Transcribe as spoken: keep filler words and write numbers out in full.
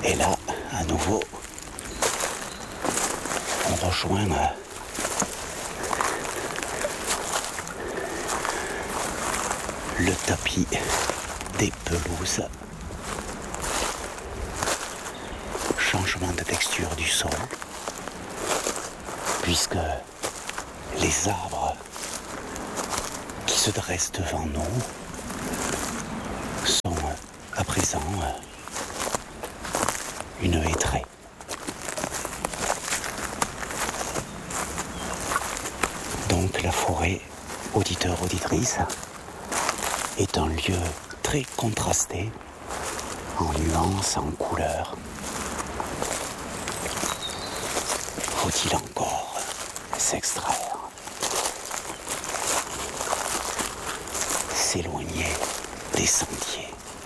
Et là, à nouveau, on rejoint euh, le tapis des pelouses. Changement de texture du sol, puisque les arbres qui se dressent devant nous sont à présent une hêtraie. Donc la forêt, auditeur, auditrice, est un lieu très contrasté en nuances, en couleurs. Faut-il encore s'extraire, s'éloigner des sentiers?